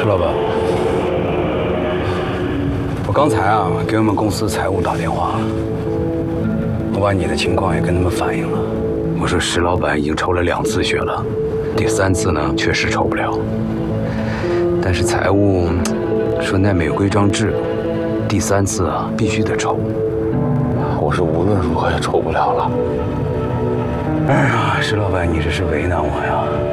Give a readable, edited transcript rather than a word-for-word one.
石老板，我刚才给我们公司财务打电话，我把你的情况也跟他们反映了。我说石老板已经抽了2次血了，第3次呢确实抽不了，但是财务说那没有规章制度，第3次必须得抽。 我是无论如何也抽不了了。 哎呀，石老板，你这是为难我呀！